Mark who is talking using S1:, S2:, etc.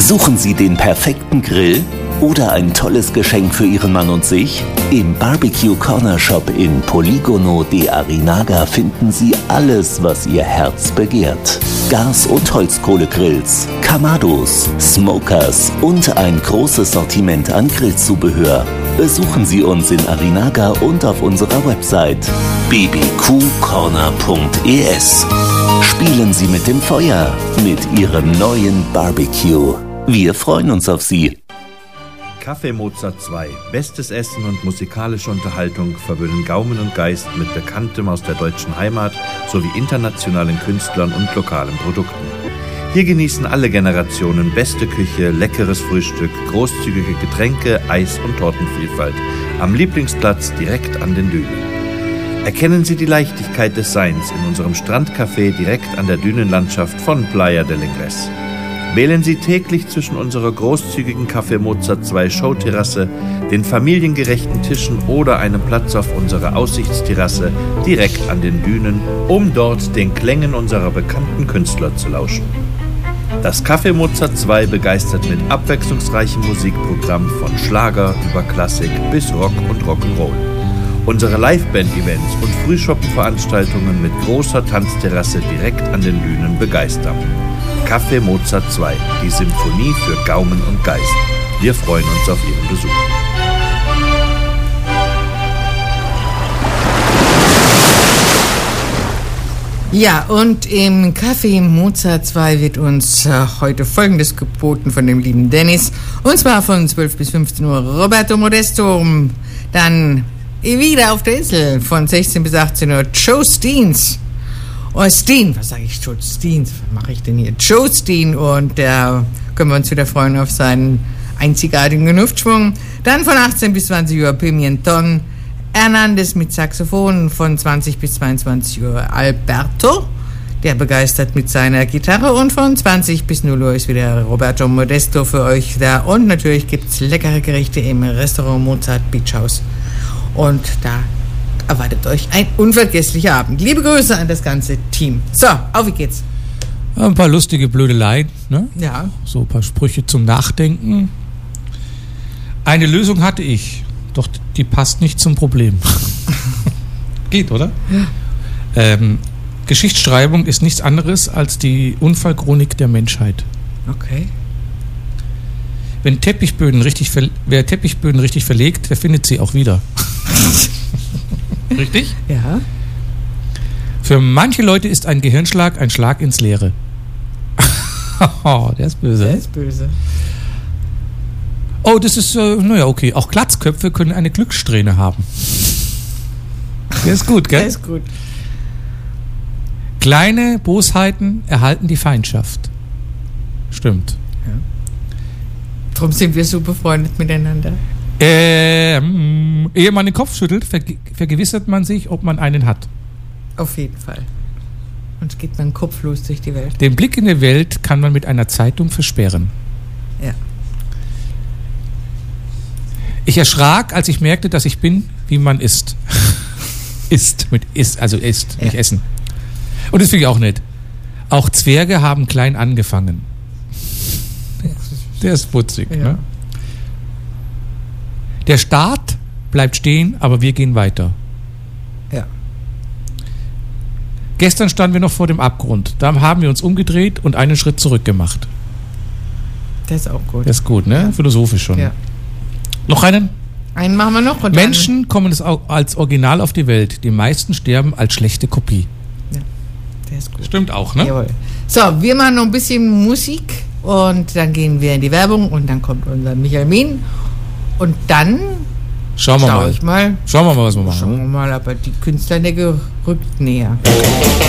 S1: Suchen Sie den perfekten Grill oder ein tolles Geschenk für Ihren Mann und sich? Im Barbecue Corner Shop in Polígono de Arinaga finden Sie alles, was Ihr Herz begehrt. Gas- und Holzkohlegrills, Kamados, Smokers und ein großes Sortiment an Grillzubehör. Besuchen Sie uns in Arinaga und auf unserer Website bbqcorner.es. Spielen Sie mit dem Feuer mit Ihrem neuen Barbecue. Wir freuen uns auf Sie.
S2: Café Mozart 2. Bestes Essen und musikalische Unterhaltung verwöhnen Gaumen und Geist mit Bekanntem aus der deutschen Heimat sowie internationalen Künstlern und lokalen Produkten. Hier genießen alle Generationen beste Küche, leckeres Frühstück, großzügige Getränke, Eis- und Tortenvielfalt. Am Lieblingsplatz direkt an den Dünen. Erkennen Sie die Leichtigkeit des Seins in unserem Strandcafé direkt an der Dünenlandschaft von Playa del Ingles. Wählen Sie täglich zwischen unserer großzügigen Café Mozart 2 Showterrasse, den familiengerechten Tischen oder einem Platz auf unserer Aussichtsterrasse direkt an den Dünen, um dort den Klängen unserer bekannten Künstler zu lauschen. Das Café Mozart 2 begeistert mit abwechslungsreichem Musikprogramm von Schlager über Klassik bis Rock und Rock'n'Roll. Unsere Liveband-Events und Frühschoppen-Veranstaltungen mit großer Tanzterrasse direkt an den Dünen begeistern. Café Mozart 2, die Symphonie für Gaumen und Geist. Wir freuen uns auf Ihren Besuch.
S3: Ja, und im Café Mozart 2 wird uns heute Folgendes geboten von dem lieben Dennis. Und zwar von 12 bis 15 Uhr Roberto Modesto. Dann wieder auf der Insel von 16 bis 18 Uhr Joe Steens. Steen, was sage ich? Joe Steens, was mache ich denn hier? Joe Steen, und da können wir uns wieder freuen auf seinen einzigartigen Luftschwung. Dann von 18 bis 20 Uhr Pimienton, Hernandez mit Saxophon, von 20 bis 22 Uhr Alberto, der begeistert mit seiner Gitarre, und von 20 bis 0 Uhr ist wieder Roberto Modesto für euch da, und natürlich gibt es leckere Gerichte im Restaurant Mozart Beach House, und da erwartet euch ein unvergesslicher Abend. Liebe Grüße an das ganze Team. So, auf wie geht's?
S4: Ein paar lustige Blödeleien, ne?
S3: Ja.
S4: So ein paar Sprüche zum Nachdenken. Eine Lösung hatte ich, doch die passt nicht zum Problem. Geht, oder? Ja. Geschichtsschreibung ist nichts anderes als die Unfallchronik der Menschheit.
S3: Okay.
S4: Wer Teppichböden richtig verlegt, der findet sie auch wieder. Richtig?
S3: Ja.
S4: Für manche Leute ist ein Gehirnschlag ein Schlag ins Leere. Der ist böse.
S3: Der ist böse.
S4: Oh, das ist, naja, okay. Auch Glatzköpfe können eine Glückssträhne haben. Der ist gut, gell?
S3: Der ist gut.
S4: Kleine Bosheiten erhalten die Feindschaft. Stimmt.
S3: Ja. Darum sind wir so befreundet miteinander.
S4: Ehe man den Kopf schüttelt, vergewissert man sich, ob man einen hat.
S3: Auf jeden Fall. Und geht man kopflos durch die Welt.
S4: Den Blick in die Welt kann man mit einer Zeitung versperren.
S3: Ja.
S4: Ich erschrak, als ich merkte, dass ich bin, wie man ist. Ist,
S3: Ja.
S4: nicht essen. Und das finde ich auch nett. Auch Zwerge haben klein angefangen. Der ist putzig,
S3: ja.
S4: Ne? Der Staat bleibt stehen, aber wir gehen weiter.
S3: Ja.
S4: Gestern standen wir noch vor dem Abgrund. Da haben wir uns umgedreht und einen Schritt zurück gemacht.
S3: Das ist auch gut.
S4: Das ist gut, ne?
S3: Ja.
S4: Philosophisch schon.
S3: Ja.
S4: Noch einen?
S3: Einen machen wir noch. Und
S4: Menschen kommen als Original auf die Welt. Die meisten sterben als schlechte Kopie.
S3: Ja, der ist gut.
S4: Stimmt auch, ne?
S3: Jawohl. So, wir machen noch ein bisschen Musik und dann gehen wir in die Werbung und dann kommt unser Michael Mien. Und dann
S4: Schauen wir mal, was wir machen.
S3: Schauen wir mal, aber die Künstler der gerückt näher.